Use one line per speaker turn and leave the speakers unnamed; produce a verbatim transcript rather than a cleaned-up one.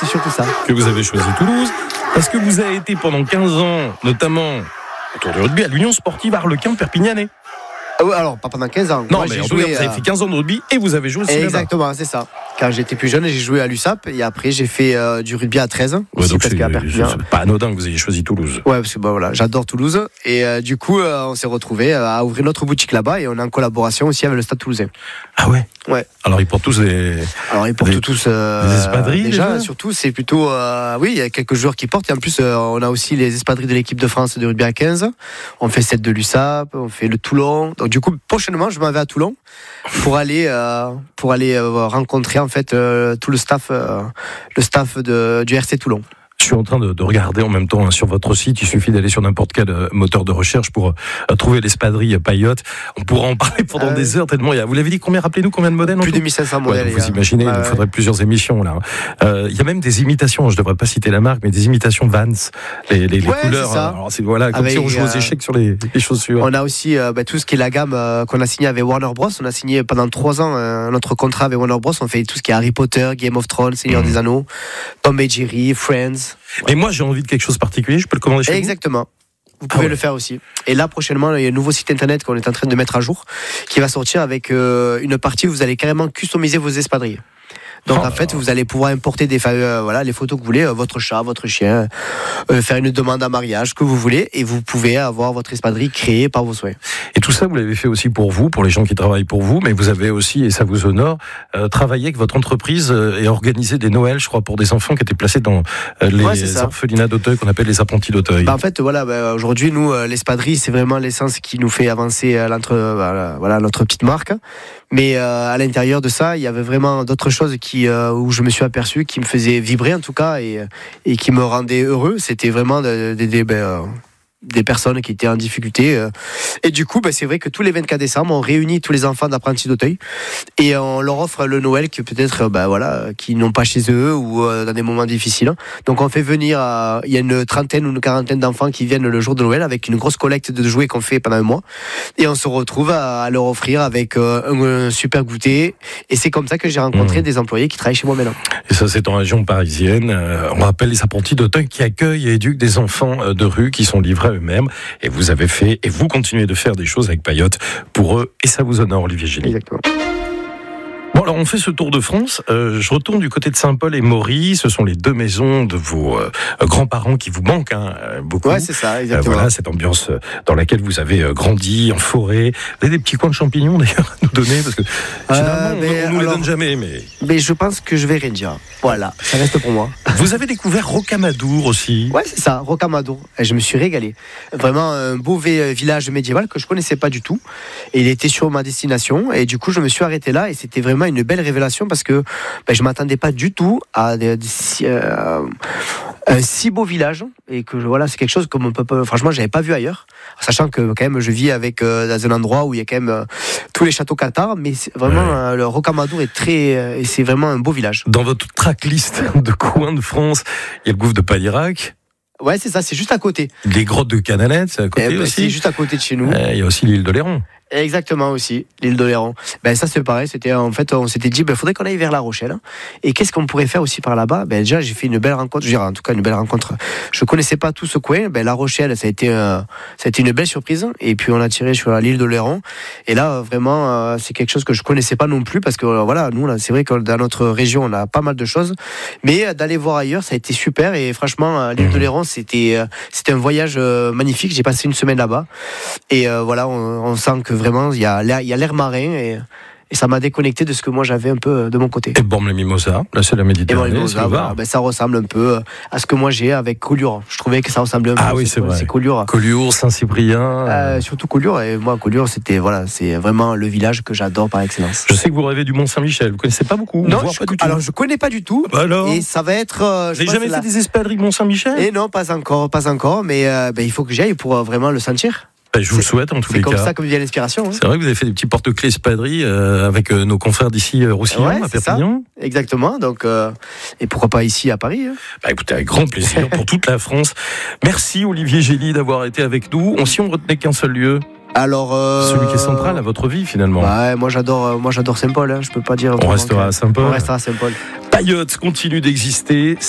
c'est surtout ça.
Que vous avez choisi Toulouse, parce que vous avez été pendant quinze ans, notamment autour du rugby, à l'Union Sportive Arlequin Perpignanais.
Alors, pas pendant quinze ans.
Non,
Moi,
mais
j'ai
en
joué,
tout cas, vous avez fait quinze ans de rugby et vous avez joué aussi là-bas.
Exactement, c'est ça. Quand j'étais plus jeune, j'ai joué à l'U S A P et après, j'ai fait euh, du rugby à treize ans.
Ouais,
ici,
donc
parce
c'est,
qu'à Perpignan.
c'est pas anodin que vous ayez choisi Toulouse.
Ouais, parce que bah, voilà, j'adore Toulouse. Et euh, du coup, euh, on s'est retrouvés euh, à ouvrir notre boutique là-bas et on est en collaboration aussi avec le Stade Toulousain.
Ah ouais.
Ouais.
Alors ils portent tous des.
Alors ils portent
des,
tous euh,
des espadrilles
déjà,
déjà
surtout c'est plutôt euh, oui, il y a quelques joueurs qui portent et en plus euh, on a aussi les espadrilles de l'équipe de France de rugby à quinze. On fait celle de l'U S A P, on fait le Toulon. Donc du coup prochainement je m'en vais à Toulon pour aller euh, pour aller euh, rencontrer en fait euh, tout le staff euh, le staff de, du R C Toulon.
Je suis en train de, de regarder en même temps hein, sur votre site. Il suffit d'aller sur n'importe quel euh, moteur de recherche pour euh, trouver l'espadrille Payotte. On pourra en parler pendant euh, des heures tellement il y a. Vous l'avez dit combien? Rappelez-nous combien de modèles?
Plus
en
de mille cinq cents modèles.
Ouais, vous imaginez,
euh,
il nous faudrait plusieurs émissions là. Euh, il y a même des imitations. Je ne devrais pas citer la marque, mais des imitations Vans. Les, les, les
ouais,
couleurs.
C'est ça.
Alors c'est voilà, comme
avec,
si on jouait aux échecs sur les, les chaussures.
On a aussi euh, bah, tout ce qui est la gamme euh, qu'on a signé avec Warner Bros. On a signé pendant trois ans euh, notre contrat avec Warner Bros. On fait tout ce qui est Harry Potter, Game of Thrones, Seigneur mmh. des Anneaux, Tom et Jerry, Friends. Ouais.
Mais moi j'ai envie de quelque chose de particulier, je peux le commander chez
Exactement.
vous
Vous pouvez
ah ouais.
le faire aussi. Et là, prochainement, il y a un nouveau site internet qu'on est en train de mettre à jour qui va sortir avec euh, une partie où vous allez carrément customiser vos espadrilles. Donc oh en fait, vous allez pouvoir importer des euh, voilà les photos que vous voulez, euh, votre chat, votre chien, euh, faire une demande à mariage que vous voulez, et vous pouvez avoir votre espadrille créée par vos souhaits.
Et tout ça, vous l'avez fait aussi pour vous, pour les gens qui travaillent pour vous, mais vous avez aussi, et ça vous honore, euh, travaillé avec votre entreprise euh, et organisé des Noëls, je crois, pour des enfants qui étaient placés dans euh, les ouais, orphelinats d'Auteuil, qu'on appelle les apprentis d'Auteuil.
Bah en fait, voilà, bah, aujourd'hui, nous, euh, l'espadrille, c'est vraiment l'essence qui nous fait avancer euh, l'entre, euh, voilà, notre petite marque. Mais euh, à l'intérieur de ça, il y avait vraiment d'autres choses qui, euh, où je me suis aperçu, qui me faisaient vibrer en tout cas, et, et qui me rendaient heureux. C'était vraiment des... des, des ben, euh, des personnes qui étaient en difficulté. Et du coup, bah, c'est vrai que tous les vingt-quatre décembre, on réunit tous les enfants d'apprentis d'Auteuil et on leur offre le Noël que peut-être, bah, voilà, qui n'ont pas chez eux ou euh, dans des moments difficiles. Donc on fait venir, euh, il y a une trentaine ou une quarantaine d'enfants qui viennent le jour de Noël avec une grosse collecte de jouets qu'on fait pendant un mois. Et on se retrouve à, à leur offrir avec euh, un, un super goûter. Et c'est comme ça que j'ai rencontré mmh. des employés qui travaillent chez moi maintenant.
Et ça, c'est en région parisienne. Euh, on rappelle les apprentis d'Auteuil qui accueillent et éduquent des enfants de rue qui sont livrés eux-mêmes, et vous avez fait et vous continuez de faire des choses avec Payotte pour eux, et ça vous honore, Olivier Gély.
Exactement.
Bon, alors on fait ce tour de France. Euh, je retourne du côté de Saint-Paul et Maury. Ce sont les deux maisons de vos euh, grands-parents qui vous manquent hein, beaucoup.
Ouais, c'est ça, exactement.
Euh, voilà, cette ambiance dans laquelle vous avez euh, grandi, en forêt. Vous avez des petits coins de champignons d'ailleurs à nous donner, parce que généralement euh, on, on nous alors, les donne jamais. Mais...
mais je pense que je vais rien dire. Voilà, ça reste pour moi.
Vous avez découvert Rocamadour aussi.
Ouais, c'est ça, Rocamadour. Et je me suis régalé. Vraiment un beau village médiéval que je connaissais pas du tout. Et il était sur ma destination. Et du coup, je me suis arrêté là. Et c'était vraiment une belle révélation parce que ben, je m'attendais pas du tout à des, des, euh, un si beau village. Et que voilà, c'est quelque chose que on peut, franchement, j'avais pas vu ailleurs. Sachant que quand même, je vis avec euh, dans un endroit où il y a quand même euh, tous les châteaux cathares. Mais c'est vraiment, ouais. euh, le Rocamadour est très, euh, et c'est vraiment un beau village.
Dans votre tracklist de coins de France, il y a le gouffre de Paillerac.
Ouais, c'est ça, c'est juste à côté.
Les grottes de Canalette, c'est à côté
eh ben,
aussi.
C'est juste à côté de chez nous.
Il y a aussi l'île d'Oléron.
Exactement aussi, l'île d'Oléron. Ben ça c'est pareil, c'était en fait on s'était dit ben faudrait qu'on aille vers La Rochelle. Et qu'est-ce qu'on pourrait faire aussi par là-bas? Ben déjà j'ai fait une belle rencontre, je dirais en tout cas une belle rencontre. Je connaissais pas tout ce coin. Ben La Rochelle ça a été euh, ça a été une belle surprise. Et puis on a tiré sur l'île d'Oléron. Et là vraiment euh, c'est quelque chose que je connaissais pas non plus parce que euh, voilà nous là c'est vrai que dans notre région on a pas mal de choses. Mais euh, d'aller voir ailleurs ça a été super et franchement euh, l'île d'Oléron c'était euh, c'était un voyage euh, magnifique. J'ai passé une semaine là-bas et euh, voilà on, on sent que vraiment, il y a l'air, il y a l'air marin et, et ça m'a déconnecté de ce que moi j'avais un peu de mon côté.
Et Bormes-les-Mimosas, là c'est la Méditerranée.
Et Bormes-les-Mimosas, voilà, ben ça ressemble un peu à ce que moi j'ai avec Collioure. Je trouvais que ça ressemblait un peu.
Ah oui, c'est, c'est vrai.
C'est Collioure.
Collioure, Saint-Cyprien.
Euh, surtout Collioure. Et moi, Collioure, c'était voilà, c'est vraiment le village que j'adore par excellence.
Je sais que vous rêvez du Mont-Saint-Michel. Vous connaissez pas beaucoup?
Non, je,
pas du
alors
tout.
je connais pas du tout.
Alors
et ça va être. Euh,
vous n'avez jamais fait la... des espadrilles Mont-Saint-Michel?
Et non, pas encore, pas encore. Mais euh, ben, il faut que j'y aille pour euh, vraiment le sentir.
Ben, je vous le souhaite en tous les cas.
C'est comme ça que vient l'inspiration. Hein.
C'est vrai que vous avez fait des petits porte-clés espadrilles euh, avec euh, nos confrères d'ici euh, Roussillon,
ouais,
à Perpignan.
Ça. Exactement. Donc, euh, et pourquoi pas ici à Paris hein.
Bah écoutez, avec grand plaisir pour toute la France. Merci Olivier Gély d'avoir été avec nous. On, si on retenait qu'un seul lieu.
Alors, euh...
celui qui est central à votre vie finalement.
Ouais, moi j'adore, moi j'adore Saint-Paul. Hein. Je peux pas dire.
On restera à Saint-Paul.
On restera à Saint-Paul.
Payotte continue d'exister.